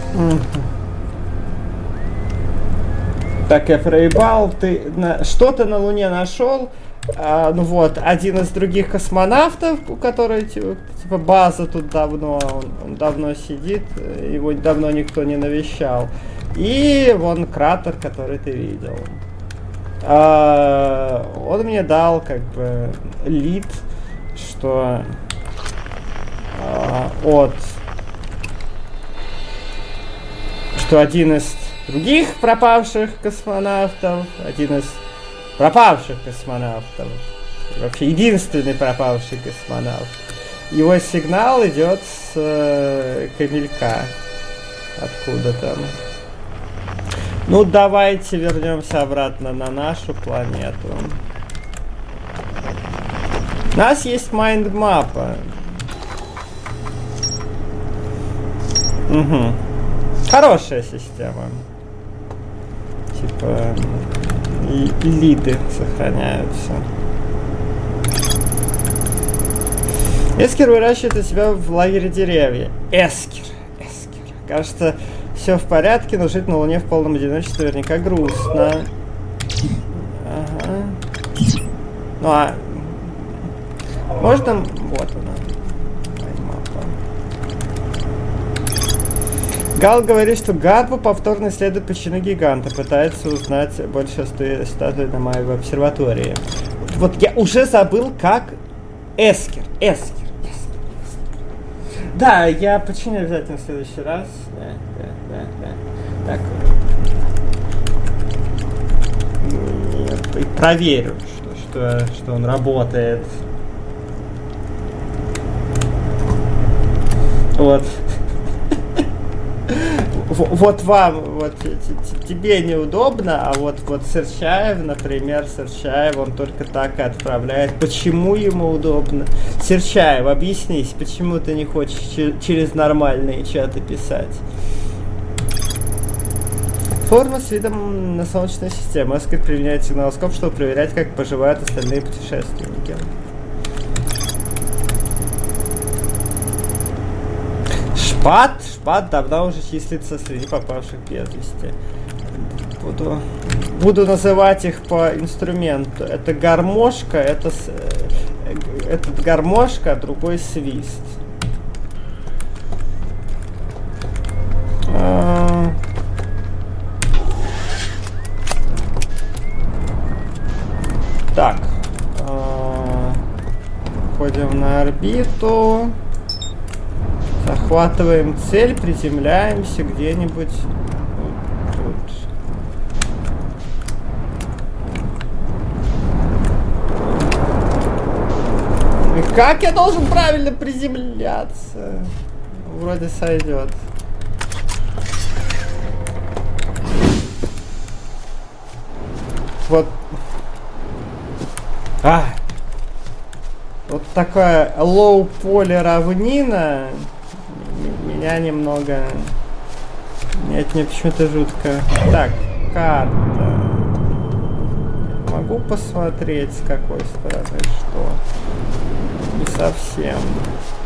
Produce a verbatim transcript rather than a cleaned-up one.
Так, я проебал. Ты на... что-то на Луне нашел. А, ну вот, один из других космонавтов, у которого типа, типа база тут давно, он, он давно сидит, его давно никто не навещал. И вон кратер, который ты видел. А, он мне дал как бы лид, что а, от что один из других пропавших космонавтов, один из пропавших космонавтов, вообще единственный пропавший космонавт, его сигнал идет с э, Камелька, откуда там. Ну давайте вернемся обратно на нашу планету. У нас есть майндмапа. Угу. Хорошая система. Типа и лиды сохраняются. Эскер выращивает у себя в лагере деревья. Эскер, Эскер. Кажется, все в порядке, но жить на Луне в полном одиночестве наверняка грустно. Ага. Ну а... Можно... Вот она. Гал говорит, что Гарбу повторно исследует пучину гиганта, пытается узнать больше о статуе на Маевой обсерватории. Вот я уже забыл, как Эскер, Эскер, Эскер, Эскер. Да, я починю обязательно в следующий раз. Да, да, да, да. Так. И проверю, что, что, что он работает. Вот. Вот вам, вот тебе неудобно, а вот, вот Серчаев, например, Серчаев, он только так и отправляет. Почему ему удобно? Серчаев, объяснись, почему ты не хочешь через нормальные чаты писать? Форма с видом на Солнечную систему. Эскер применяет сигналоскоп, чтобы проверять, как поживают остальные путешественники. Шпат, Шпат давно уже числится среди попавших без вести. Буду, буду называть их по инструменту. Это гармошка, это этот гармошка, а другой свист. А... Так, а... ходим на орбиту. Захватываем цель, приземляемся где-нибудь вот тут. И как я должен правильно приземляться? Вроде сойдет. Вот. А! Вот такая лоу-поле равнина. Меня немного... Нет, мне почему-то жутко. Так, карта. Могу посмотреть, с какой стороны что? Не совсем.